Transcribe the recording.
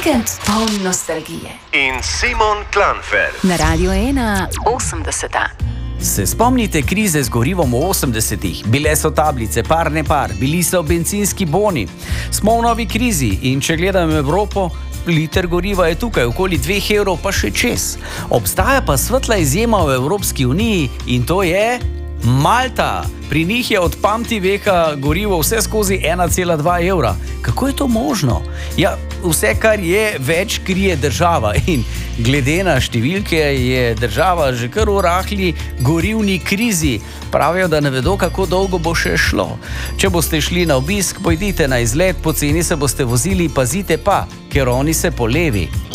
Vikend poln nostalgije. In Simon Klanfer. Na Radio 1 80. Se spomnite krize z gorivom v 80-ih? Bile so tablice, par ne par, bili so bencinski boni. Smo v novi krizi in če gledam Evropo, liter goriva je tukaj okoli 2 evrov, pa še čez. Obstaja pa svetla izjema v Evropski uniji in to je Malta. Pri njih je od pamti veka gorivo vse skozi 1,2 evra. Kako je to možno? Ja, vse, kar je, več krije država in glede na številke je država že kar v rahli gorivni krizi. Pravijo, da ne vedo, kako dolgo bo še šlo. Če boste šli na obisk, pojdite na izlet, poceni se boste vozili, pazite pa, ker oni se po levi